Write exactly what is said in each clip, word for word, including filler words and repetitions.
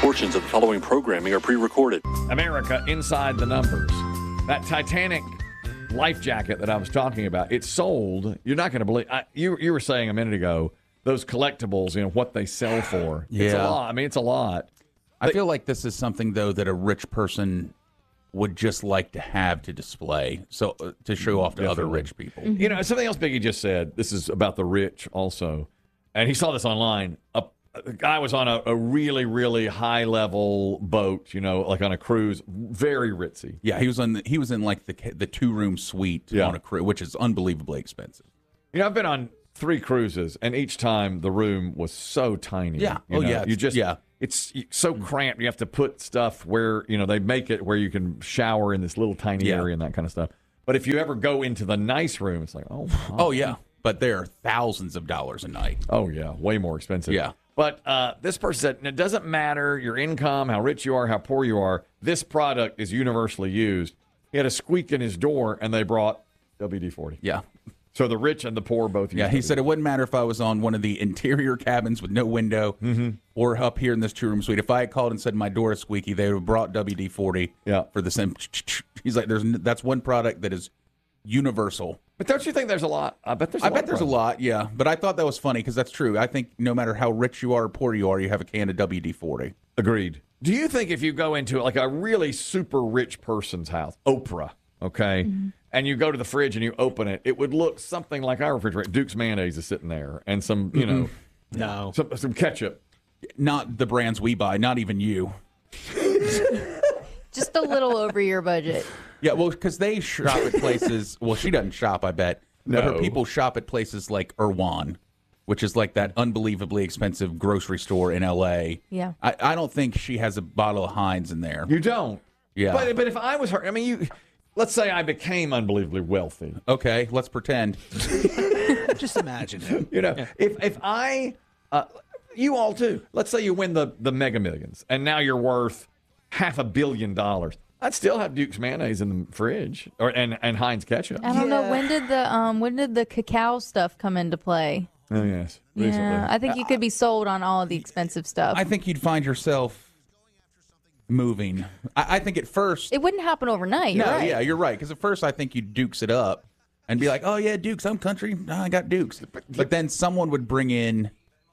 Portions of the following programming are pre-recorded. America Inside the Numbers. That Titanic life jacket that I was talking about, it sold. You're not going to believe. I, you you were saying a minute ago those collectibles, you know what they sell for. It's a Yeah. lot. I mean, it's a lot. I feel like this is something though that a rich person would just like to have to display, so uh, to show off to other Definitely. rich people. You know, something else Biggie just said. This is about the rich also, and he saw this online. A, a guy was on a, a really, really high level boat. You know, like on a cruise, very ritzy. Yeah, he was on. The, he was in like the ca- the two room suite Yeah. on a cruise, which is unbelievably expensive. You know, I've been on three cruises, and each time the room was so tiny. Yeah. You Oh, know, yeah. You It's- just yeah. It's so cramped. You have to put stuff where you know they make it where you can shower in this little tiny Yeah. area and that kind of stuff. But if you ever go into the nice room, it's like, oh, wow. Oh yeah, but they're thousands of dollars a night. Oh, yeah, way more expensive. Yeah. But uh, this person said, it doesn't matter your income, how rich you are, how poor you are. This product is universally used. He had a squeak in his door, and they brought W D forty. Yeah. So the rich and the poor both use Yeah, he W D forty. said it wouldn't matter if I was on one of the interior cabins with no window or up here in this two room suite. If I had called and said my door is squeaky, they would have brought W D forty Yeah. for the same. He's like, there's n- that's one product that is universal. But don't you think there's a lot? I bet there's a I lot. bet of there's a products. lot, yeah. But I thought that was funny because that's true. I think no matter how rich you are or poor you are, you have a can of W D forty. Agreed. Do you think if you go into like a really super rich person's house, Oprah, okay, Mm-hmm. and you go to the fridge and you open it, it would look something like our refrigerator. Duke's mayonnaise is sitting there, and some, you know, No. some, some ketchup. Not the brands we buy, not even you. Just a little over your budget. Yeah, well, because they shop at places. Well, she doesn't shop, I bet. But her No. people shop at places like Irwan, which is like that unbelievably expensive grocery store in L A. Yeah. I, I don't think she has a bottle of Heinz in there. You don't. Yeah. But but if I was her, I mean, you. Let's say I became unbelievably wealthy. Okay, let's pretend. Just imagine it. You know, if if I, uh, you all too. Let's say you win the the Mega Millions, and now you're worth half a billion dollars. I'd still have Duke's mayonnaise in the fridge, or and and Heinz ketchup. I don't know when did the um when did the cacao stuff come into play? Oh yes, recently. Yeah, I think you could be sold on all of the expensive stuff. I think you'd find yourself moving. I, I think at first. It wouldn't happen overnight. You're no, right. yeah, you're right. Because at first I think you'd Dukes it up and be like, oh, yeah, Dukes, I'm country. No, I got Dukes. But then someone would bring in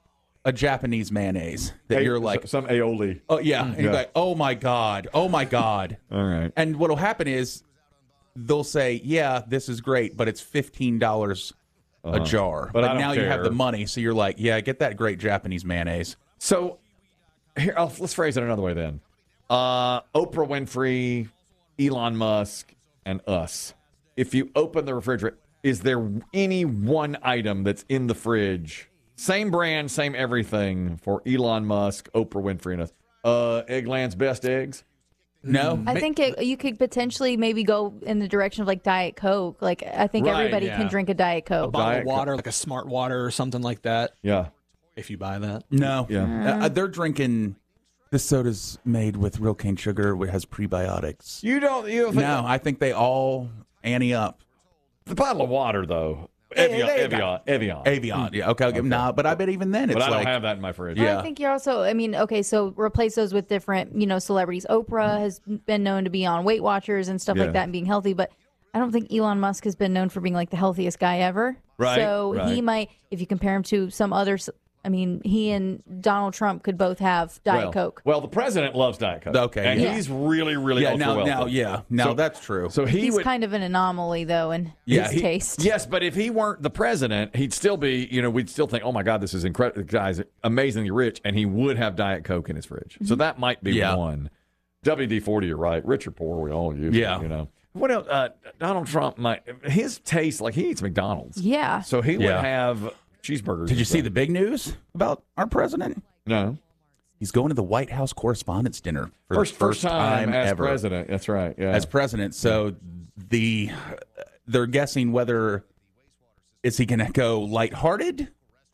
a Japanese mayonnaise that Hey, you're like, some aioli. oh, yeah. And you're Yeah. like, oh, my God. Oh, my God. All right. And what'll happen is they'll say, yeah, this is great, but it's fifteen dollars a jar. But I don't now you have care. the money, so you're like, yeah, get that great Japanese mayonnaise. So here, I'll, let's phrase it another way then. Uh, Oprah Winfrey, Elon Musk, and us. If you open the refrigerator, is there any one item that's in the fridge, same brand, same everything, for Elon Musk, Oprah Winfrey, and us? Uh, Eggland's Best Eggs? No? I think it, you could potentially maybe go in the direction of like Diet Coke. Like I think Right, everybody yeah. can drink a Diet Coke. Bottle Diet of water, like a smart water or something like that. Yeah. If you buy that. No. Yeah. Uh, they're drinking. This soda's made with real cane sugar. It has prebiotics. You don't, you don't think No, I think they all ante up. the bottle of water, though. Hey, Evian. they Evian. got- Evian. Avion. Yeah, okay, okay. Nah, but I bet even then it's But I don't like. have that in my fridge. Yeah. I think you're also, I mean, okay, so replace those with different, you know, celebrities. Oprah has been known to be on Weight Watchers and stuff Yeah. like that and being healthy, but I don't think Elon Musk has been known for being like the healthiest guy ever. Right, So he right. might, if you compare him to some others, I mean, he and Donald Trump could both have Diet well, Coke. Well, the president loves Diet Coke. Okay, And yeah. he's really, really yeah, ultra now, wealthy. now, yeah. Now So- that's true. So he He's would. kind of an anomaly, though, in Yeah, his he- taste. Yes, but if he weren't the president, he'd still be, you know, we'd still think, oh my God, this is incredible. The guy's amazingly rich, and he would have Diet Coke in his fridge. So that might be Yeah. one. W D forty, you're right. Rich or poor, we all use Yeah. it, you know. What else? Uh, Donald Trump might, his taste, like he eats McDonald's. Yeah. So he would Yeah. have cheeseburgers. Did you and see stuff. the big news about our president? No. He's going to the White House Correspondents' Dinner for First, the first time, as ever president. That's right. Yeah. as president. So the they're guessing whether is he going to go lighthearted.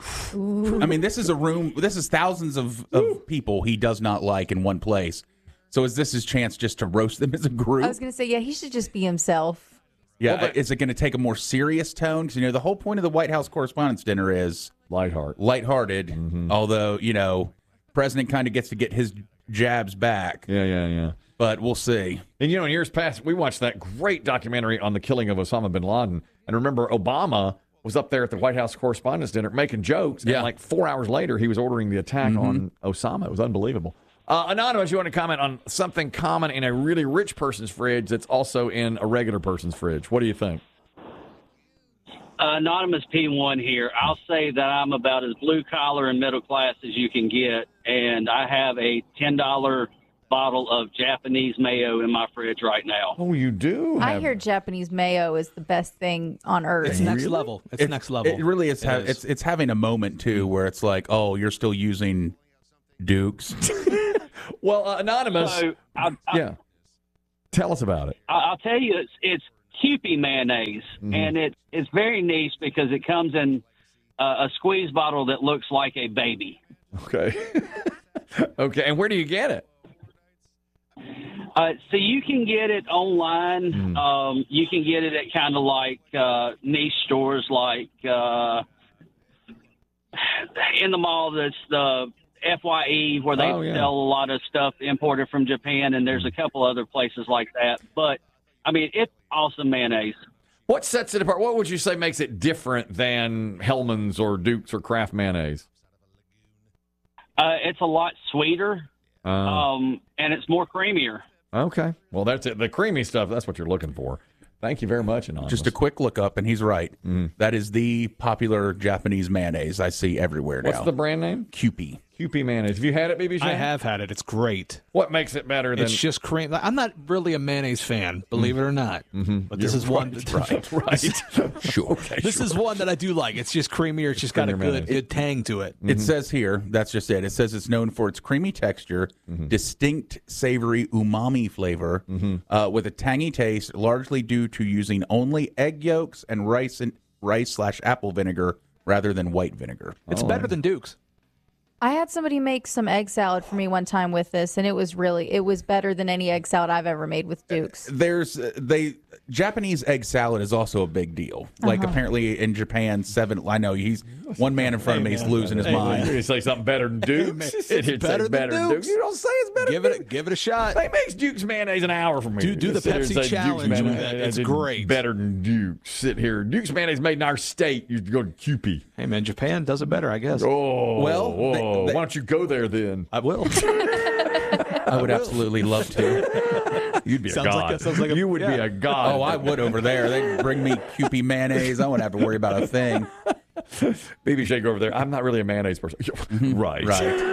I mean, this is a room. This is thousands of, of people he does not like in one place. So is this his chance just to roast them as a group? I was going to say, yeah, he should just be himself. yeah. Well, but- is it going to take a more serious tone? Because you know the whole point of the White House Correspondents' Dinner is Lightheart. lighthearted. Mm-hmm. Although you know, president kind of gets to get his jabs back. Yeah, yeah, yeah. But we'll see. And, you know, in years past, we watched that great documentary on the killing of Osama bin Laden. And remember, Obama was up there at the White House Correspondents' Dinner making jokes. Yeah. And like four hours later, he was ordering the attack mm-hmm. on Osama. It was unbelievable. Uh, Anonymous, you want to comment on something common in a really rich person's fridge that's also in a regular person's fridge? What do you think? Uh, Anonymous P one here. I'll say that I'm about as blue-collar and middle-class as you can get, and I have a ten dollar bottle of Japanese mayo in my fridge right now. Oh, you do? I have... hear Japanese mayo is the best thing on earth. It's next Really? level. It's, it's next level. It really is, It ha- is. It's it's having a moment, too, where it's like, oh, you're still using Dukes. Well, uh, Anonymous, So, I, I, yeah. Tell us about it. I, I'll tell you, it's, it's Kewpie mayonnaise, Mm-hmm. and it, it's very niche because it comes in uh, a squeeze bottle that looks like a baby. Okay. Okay, and where do you get it? Uh, so you can get it online. Mm. Um, you can get it at kind of like uh, niche stores like uh, in the mall. That's the F Y E where they Oh, yeah. sell a lot of stuff imported from Japan, and there's a couple other places like that. But, I mean, it's awesome mayonnaise. What sets it apart? What would you say makes it different than Hellman's or Duke's or Kraft mayonnaise? Uh, it's a lot sweeter, Uh, um, and it's more creamier. okay. Well, that's it. The creamy stuff, that's what you're looking for. Thank you very much, Anonymous. Just a quick look up, and he's right. Mm. That is the popular Japanese mayonnaise I see everywhere now. What's the brand name? Kewpie. Kewpie mayonnaise. Have you had it, B B J? I have had it. It's great. What makes it better than... It's just cream. I'm not really a mayonnaise fan, believe it or not. Mm-hmm. But this You're is one. right, right. Sure. This is one that I do like. It's just creamier. It's just got a creamier good, mayonnaise. good tang to it. It says here, that's just it. It says it's known for its creamy texture, distinct savory umami flavor, uh, with a tangy taste, largely due to using only egg yolks and rice and rice slash apple vinegar rather than white vinegar. It's better than Duke's. I had somebody make some egg salad for me one time with this, and it was really, it was better than any egg salad I've ever made with Duke's. There's uh, they Japanese egg salad is also a big deal. Like apparently in Japan, seven. I know he's one man in front of me is losing his Hey, mind. you say something better than Duke's? It's You'd say better than Duke's. You don't say it's better Give than it, Duke's. give it a shot. They makes Duke's mayonnaise an hour from here. Do- do You the sit here and Pepsi say Duke's challenge with mayonnaise it. It's is great. Better than Duke's. Sit here. Duke's mayonnaise made in our state. You go to Kewpie. Hey man, Japan does it better, I guess. Oh, Well, whoa. they- they- why don't you go there then? I will. I would absolutely love to. You'd be Sounds a like god. a- sounds like a- you would be yeah. a god. Oh, I would over there. They'd bring me Kewpie mayonnaise. I wouldn't have to worry about a thing. B B Shake over there. I'm not really a mayonnaise person. Right.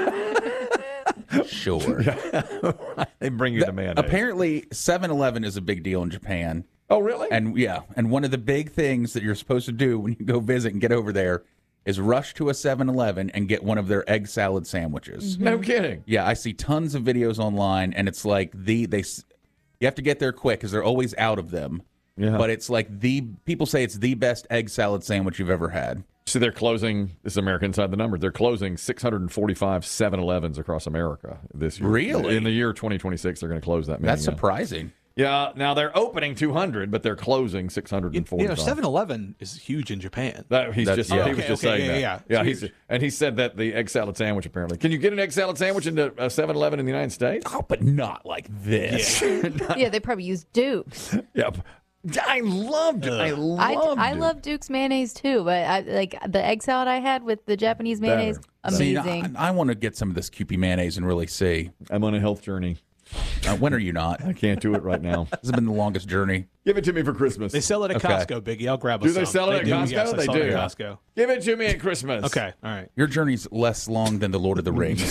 Right. Sure. They bring you the mayonnaise. Apparently, seven eleven is a big deal in Japan. Oh, really? And yeah, and one of the big things that you're supposed to do when you go visit and get over there is rush to a seven eleven and get one of their egg salad sandwiches. no kidding. Yeah, I see tons of videos online, and it's like the they s- you have to get there quick because they're always out of them. Yeah. But it's like the people say it's the best egg salad sandwich you've ever had. See, they're closing, this is America Inside the Numbers, they're closing six hundred forty-five seven elevens across America this year. Really? In the year twenty twenty-six, they're going to close that many. That's yeah. surprising. Yeah, now they're opening two hundred, but they're closing six hundred forty-five. You know, seven eleven is huge in Japan. That, he's That's- just, yeah. he was Okay, just okay, saying yeah, that. yeah, yeah. he's, and he said that the egg salad sandwich, apparently. Can you get an egg salad sandwich into a seven eleven in the United States? Oh, but not like this. Yeah, they probably use Duke's. Yep. I loved it. I I, loved I it. love Duke's mayonnaise too, but I like the egg salad I had with the Japanese mayonnaise. See, Amazing. I, I want to get some of this Kewpie mayonnaise and really see. I'm on a health journey. Uh, when are you not? I can't do it right now. This has been the longest journey. Give it to me for Christmas. They sell it at Okay. Costco, Biggie. I'll grab a Do they some. sell it at do, Costco? Yes, I They saw it do. at Costco. Give it to me at Christmas. Okay, all right. Your journey's less long than the Lord of the Rings.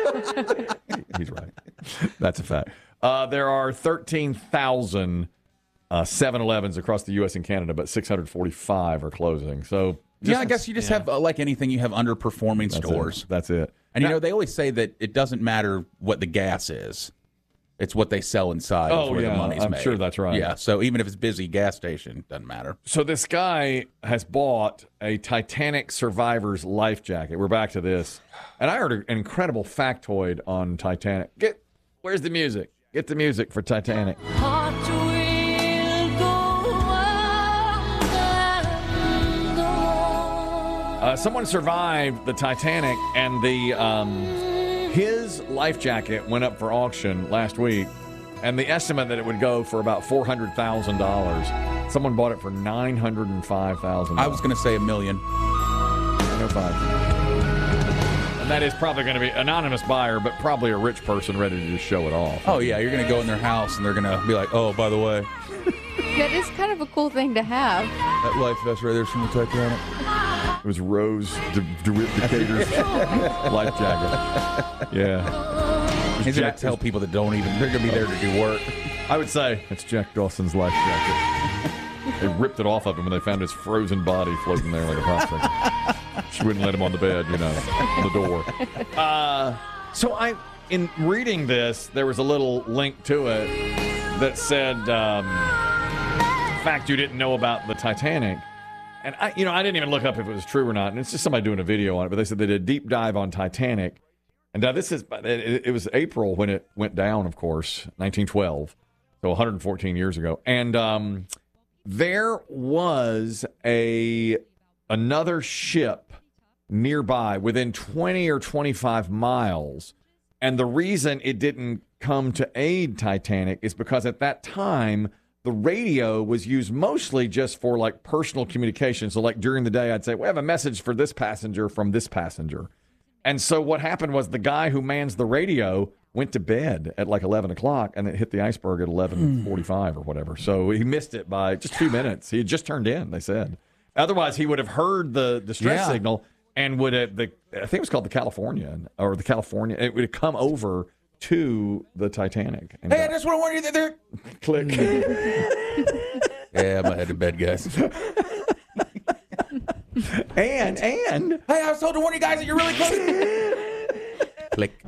He's right. That's a fact. Uh, there are thirteen thousand uh, seven elevens across the U S and Canada, but six hundred forty-five are closing. So yeah, I guess you just have, uh, like anything, you have underperforming that's stores. It. That's it. And, you Now- know, they always say that it doesn't matter what the gas is. It's what they sell inside Oh, is where yeah, the money's I'm made. sure that's right. Yeah, so even if it's busy gas station, doesn't matter. So this guy has bought a Titanic survivor's life jacket. We're back to this. And I heard an incredible factoid on Titanic. Get where's the music? Get the music for Titanic. Uh, someone survived the Titanic, and the um, His life jacket went up for auction last week, and the estimate that it would go for about four hundred thousand dollars. Someone bought it for nine hundred five thousand dollars. I was going to say a million. nine oh five. And that is probably going to be anonymous buyer, but probably a rich person ready to just show it off. Oh, yeah. You're going to go in their house, and they're going to be like, oh, by the way, That is kind of a cool thing to have. that life vest right there's from the Titanic. It was Rose De- DeWitt Decatur's life jacket. Yeah. He's going to tell people that don't even, they're going to be there to do work. I would say it's Jack Dawson's life jacket. They ripped it off of him when they found his frozen body floating there like a popsicle. She wouldn't let him on the bed, you know, on the door. Uh, so I, in reading this, there was a little link to it that said, um, fact you didn't know about the Titanic. And I, you know, I didn't even look up if it was true or not. And it's just somebody doing a video on it. But they said they did a deep dive on Titanic. And now this is, it, it was April when it went down, of course, nineteen twelve. So one hundred fourteen years ago. And um, there was a another ship nearby within twenty or twenty-five miles. And the reason it didn't come to aid Titanic is because at that time, the radio was used mostly just for like personal communication. So like during the day, I'd say, we have a message for this passenger from this passenger. And so what happened was the guy who mans the radio went to bed at like eleven o'clock and it hit the iceberg at eleven forty-five or whatever. So he missed it by just two minutes. He had just turned in, they said. Otherwise, he would have heard the distress Yeah. signal and would have, the I think it was called the California or the California. It would have come over to the Titanic. And Hey, I just want to warn you that they're... click. Yeah, I'm headed to bed, guys. and, and. Hey, I was told to warn you guys that you're really close. Click.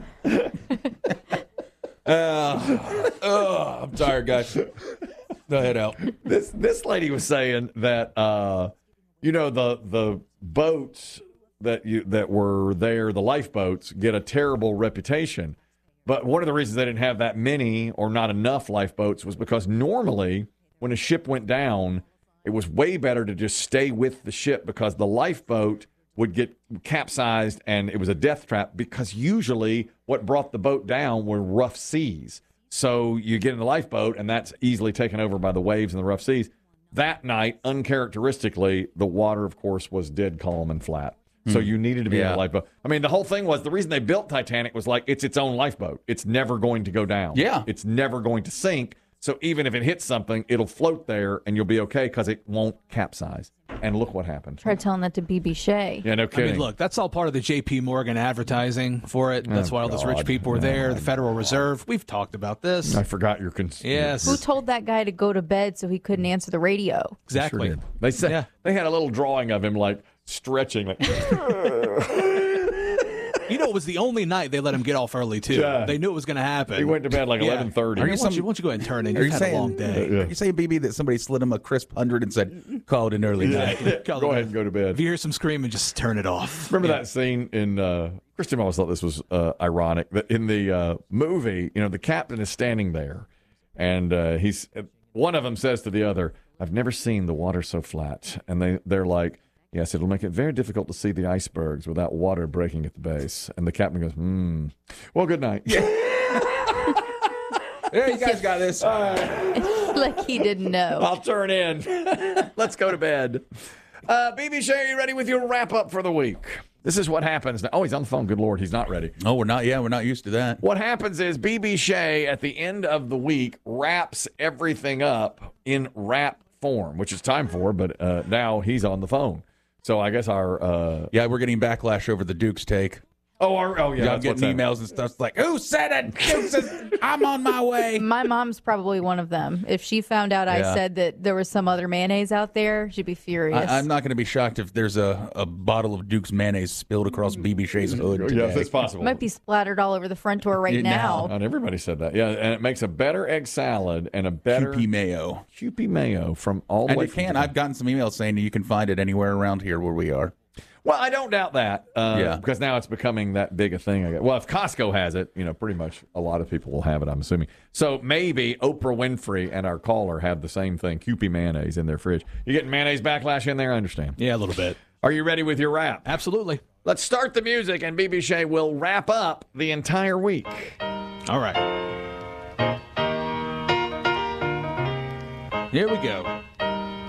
uh, uh, I'm tired, guys. Go head out. This this lady was saying that uh, you know the the boats that you that were there, the lifeboats, get a terrible reputation. But one of the reasons they didn't have that many or not enough lifeboats was because normally when a ship went down, it was way better to just stay with the ship because the lifeboat would get capsized and it was a death trap because usually what brought the boat down were rough seas. So you get in the lifeboat and that's easily taken over by the waves and the rough seas. That night, uncharacteristically, the water, of course, was dead calm and flat. So you needed to be in Yeah. a lifeboat. I mean, the whole thing was the reason they built Titanic was like it's its own lifeboat. It's never going to go down. Yeah. It's never going to sink. So even if it hits something, it'll float there and you'll be okay because it won't capsize. And look what happened. Try telling that to B B Shea. Yeah, no I kidding. mean, look, that's all part of the J P Morgan advertising for it. That's Oh, why all those rich God. people were there. The Federal Reserve. We've talked about this. I forgot your cons- Yes. Who told that guy to go to bed so he couldn't answer the radio? Exactly. Sure did. They said Yeah. they had a little drawing of him like stretching, like You know, it was the only night they let him get off early, too. Yeah. They knew it was going to happen. he went to bed like Yeah. eleven thirty. Are you Why don't you, some- why don't you go ahead and turn in? Are You've you had saying, a long day. Yeah. Are you saying, B B, that somebody slid him a crisp hundred and said, call it an early night? Call Go it- ahead and go to bed. If you hear some screaming, just turn it off. Remember that scene in uh, Christian always thought this was uh, ironic that in the uh, movie, you know, the captain is standing there, and uh, he's one of them says to the other, "I've never seen the water so flat," and they they're like, "Yes, it'll make it very difficult to see the icebergs without water breaking at the base." And the captain goes, "Hmm. Well, good night." Yeah, you guys got this. Like he didn't know. I'll turn in. Let's go to bed. Uh, B B Shea, are you ready with your wrap up for the week? This is what happens now. Oh, he's on the phone. Good Lord, he's not ready. Oh, we're not. Yeah, we're not used to that. What happens is B B Shea at the end of the week wraps everything up in rap form, which is time for, but uh, now he's on the phone. So I guess our uh, Yeah, we're getting backlash over the Duke's take. oh our, oh yeah, Yeah, I'm that's getting what's happening. emails and stuff like, who said it? Who says I'm on my way? My mom's probably one of them. If she found out I Yeah. said that there was some other mayonnaise out there, she'd be furious. I, I'm not going to be shocked if there's a, a bottle of Duke's mayonnaise spilled across B B Shea's hood. Yeah, Today. if it's possible. Might be splattered all over the front door right Yeah, now. Not everybody said that. Yeah, and it makes a better egg salad and a better Kewpie mayo. Kewpie mayo from all the And way. you from can. Japan. I've gotten some emails saying you can find it anywhere around here where we are. Well, I don't doubt that. Uh, Yeah. Because now it's becoming that big a thing. I guess. Well, if Costco has it, you know, pretty much a lot of people will have it, I'm assuming. So maybe Oprah Winfrey and our caller have the same thing, Kewpie mayonnaise in their fridge. You getting mayonnaise backlash in there? I understand. Yeah, a little bit. Are you ready with your wrap? Absolutely. Let's start the music, and B B Shea will wrap up the entire week. All right. Here we go.